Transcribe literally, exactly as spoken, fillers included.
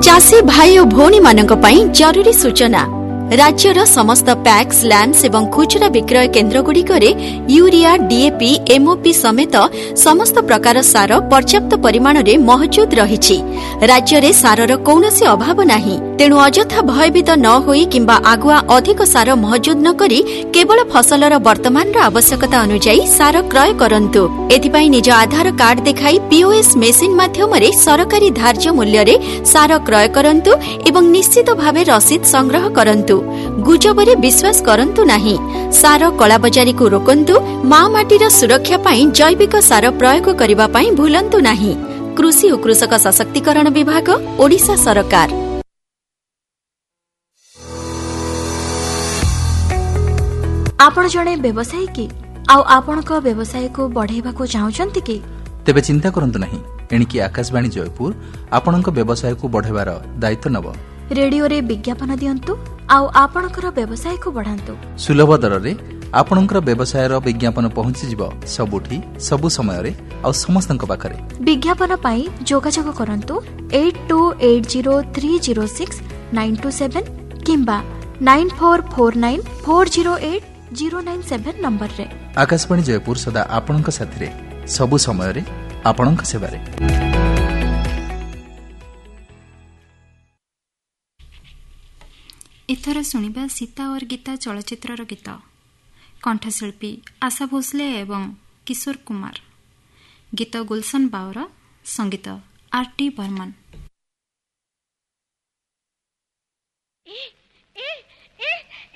चाषी भाई और भौणी मानक पई जरूरी सूचना। राज्यर समस्त पैक्स लैंड्स एवं खुचरा विक्रय केन्द्र गुड़िकरे यूरिया डीएपी एमओपी समेत समस्त प्रकार सार पर्याप्त परिमाण रे मौजूद रही। राज्य रे सारर कौनसी अभाव नाही। तेणु अजथा भयभीत न होई किंबा आगुआ अधिक सार मौजूद न करी केवल फसलर वर्तमान आवश्यकता अनुसार सार क्रय करंतु। एथिपाई निज आधार कार्ड देखाई पीओएस मेसिन माध्यम रे सरकारी धार्य मूल्य रे सार क्रय करंतु एवं निश्चित भावे रसीद संग्रह करंतु। गुजबरे विश्वास करंतु नाही। सार कलाबजारी को रोकंतु। मां माटीर सुरक्षा पाई जैविक सार प्रयोग करिबा पाई भूलंतु नाही। कृषि और कृषक सशक्तिकरण विभाग ओडिशा सरकार। आपण जणे व्यवसायी की आ आपणक व्यवसाय को बढ़ाइबा को चाहुचंती की तेबे चिंता करंतु नाही। एणिकी आकाशवाणी जयपुर आपणक व्यवसाय को बढ़ाइबार दायित्व नब। रेडियो रे विज्ञापन दियंतु आउ आपणकर व्यवसाय को बढ़ांतु। सुलभ दर रे आपणकर व्यवसाय रो विज्ञापन पहुंची जिवो सबुठी सबु समय रे आ समस्तक पाखरे। विज्ञापन पाई जोगाजोग करंतु eight to eight zero three zero six nine to seven किंबा nine four four nine four zero eight zero nine seven number रे। आकाशवाणी जयपुर सदा आपणक साथी रे सबु समय रे आपणक सेवा रे। इथर सुनिबा सीता और गीता चलचित्रर गीत। कंठशिल्पी आशा भोसले एवं किशोर कुमार। गीत गुलशन बावर, संगीत आर टी बर्मन।